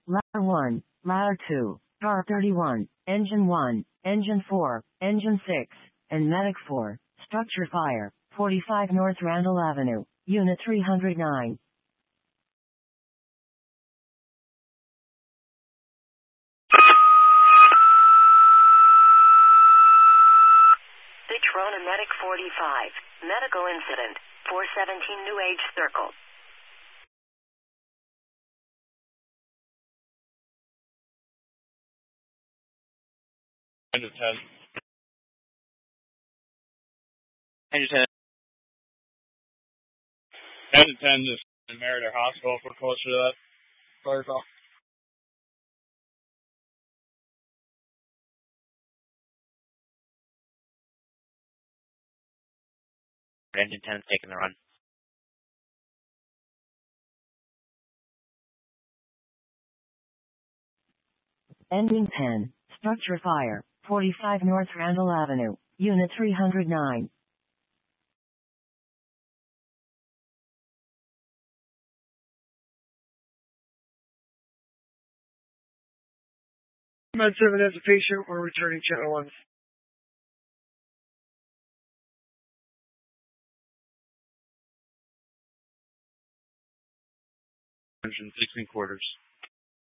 Ladder 1, Ladder 2, Car 31, Engine 1, Engine 4, Engine 6, and Medic 4, Structure Fire, 45 North Randall Avenue, Unit 309. Trona Medic 45, medical incident, 417 New Age Circle. Engine 10. Engine 10. Engine 10 just in Merida Hospital if we're closer to that fire call. Engine 10 is taking the run. Ending 10, Structure Fire, 45 North Randall Avenue, Unit 309. Med 7 has a patient. We're returning channel 1. Engine 16 quarters.